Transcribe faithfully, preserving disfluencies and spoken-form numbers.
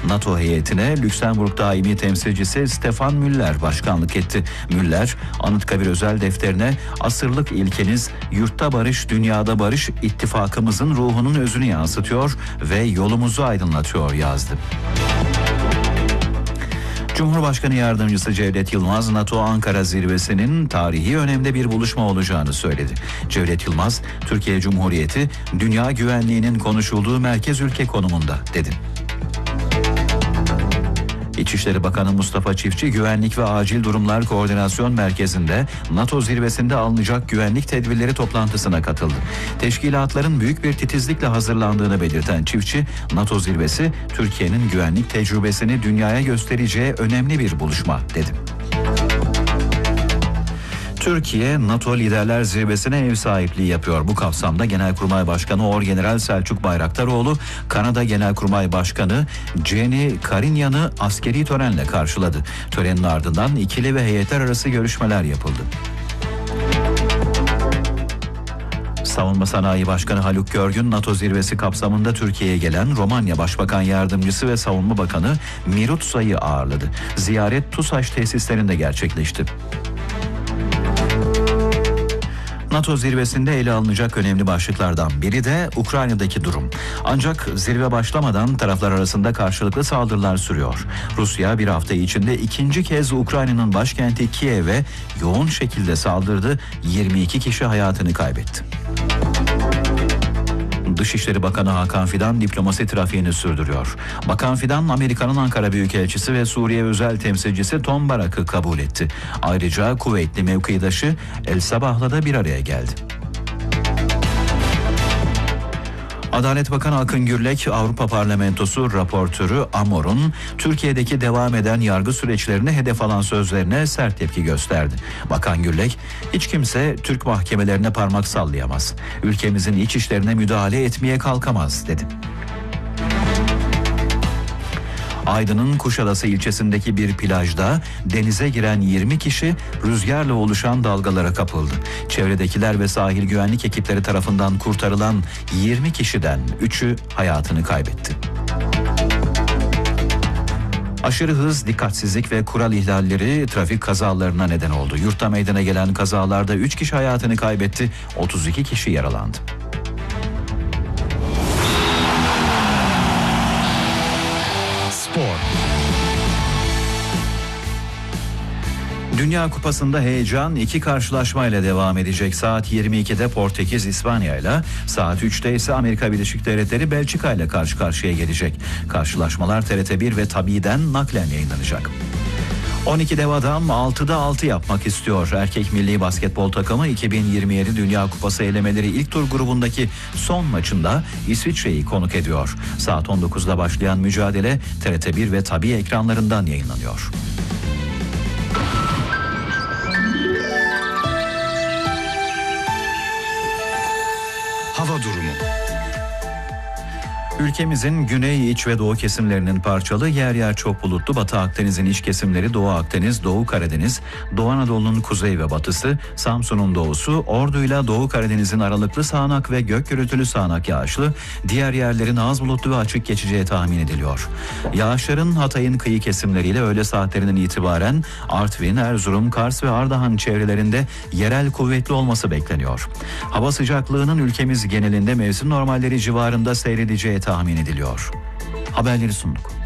NATO heyetine Lüksemburg daimi temsilcisi Stefan Müller başkanlık etti. Müller, Anıtkabir özel defterine asırlık ilkeniz yurtta barış, dünyada barış, ittifakımızın ruhunun özünü yansıtıyor ve yolumuzu aydınlatıyor yazdı. Cumhurbaşkanı Yardımcısı Cevdet Yılmaz, NATO Ankara Zirvesi'nin tarihi önemde bir buluşma olacağını söyledi. Cevdet Yılmaz, Türkiye Cumhuriyeti dünya güvenliğinin konuşulduğu merkez ülke konumunda dedi. İçişleri Bakanı Mustafa Çiftçi, Güvenlik ve Acil Durumlar Koordinasyon Merkezi'nde NATO zirvesinde alınacak güvenlik tedbirleri toplantısına katıldı. Teşkilatların büyük bir titizlikle hazırlandığını belirten Çiftçi, NATO zirvesi Türkiye'nin güvenlik tecrübesini dünyaya göstereceği önemli bir buluşma dedi. Türkiye, NATO Liderler Zirvesi'ne ev sahipliği yapıyor. Bu kapsamda Genelkurmay Başkanı Orgeneral Selçuk Bayraktaroğlu, Kanada Genelkurmay Başkanı Jenny Carinyan'ı askeri törenle karşıladı. Törenin ardından ikili ve heyetler arası görüşmeler yapıldı. Savunma Sanayi Başkanı Haluk Görgün, NATO zirvesi kapsamında Türkiye'ye gelen Romanya Başbakan Yardımcısı ve Savunma Bakanı Mirutsa'yı ağırladı. Ziyaret TUSAŞ tesislerinde gerçekleşti. NATO zirvesinde ele alınacak önemli başlıklardan biri de Ukrayna'daki durum. Ancak zirve başlamadan taraflar arasında karşılıklı saldırılar sürüyor. Rusya bir hafta içinde ikinci kez Ukrayna'nın başkenti Kiev'e yoğun şekilde saldırdı. yirmi iki kişi hayatını kaybetti. Dışişleri Bakanı Hakan Fidan diplomasi trafiğini sürdürüyor. Bakan Fidan, Amerika'nın Ankara Büyükelçisi ve Suriye Özel Temsilcisi Tom Barak'ı kabul etti. Ayrıca Kuveytli mevkidaşı El Sabah'la da bir araya geldi. Adalet Bakanı Akın Gürlek, Avrupa Parlamentosu raportörü Amor'un Türkiye'deki devam eden yargı süreçlerine hedef alan sözlerine sert tepki gösterdi. Bakan Gürlek, hiç kimse Türk mahkemelerine parmak sallayamaz, ülkemizin iç işlerine müdahale etmeye kalkamaz dedi. Aydın'ın Kuşadası ilçesindeki bir plajda denize giren yirmi kişi rüzgarla oluşan dalgalara kapıldı. Çevredekiler ve sahil güvenlik ekipleri tarafından kurtarılan yirmi kişiden üçü hayatını kaybetti. Aşırı hız, dikkatsizlik ve kural ihlalleri trafik kazalarına neden oldu. Yurtta meydana gelen kazalarda üç kişi hayatını kaybetti, otuz iki kişi yaralandı. Dünya Kupası'nda heyecan iki karşılaşmayla devam edecek. Saat yirmi ikide Portekiz İspanya ile, saat üçte ise Amerika Birleşik Devletleri Belçika ile karşı karşıya gelecek. Karşılaşmalar T R T bir ve Tabi'den naklen yayınlanacak. on iki dev adam altıda altı yapmak istiyor. Erkek milli basketbol takımı iki bin yirmi yedi Dünya Kupası elemeleri ilk tur grubundaki son maçında İsviçre'yi konuk ediyor. Saat on dokuzda başlayan mücadele T R T bir ve Tabi ekranlarından yayınlanıyor. Hava durumu. Ülkemizin güney, iç ve doğu kesimlerinin parçalı, yer yer çok bulutlu, Batı Akdeniz'in iç kesimleri, Doğu Akdeniz, Doğu Karadeniz, Doğu Anadolu'nun kuzey ve batısı, Samsun'un doğusu, Ordu'yla Doğu Karadeniz'in aralıklı sağanak ve gök gürültülü sağanak yağışlı, diğer yerlerin az bulutlu ve açık geçeceği tahmin ediliyor. Yağışların Hatay'ın kıyı kesimleriyle öğle saatlerinden itibaren Artvin, Erzurum, Kars ve Ardahan çevrelerinde yerel kuvvetli olması bekleniyor. Hava sıcaklığının ülkemiz genelinde mevsim normalleri civarında seyredeceği tahmin ediliyor. Haberleri sunduk.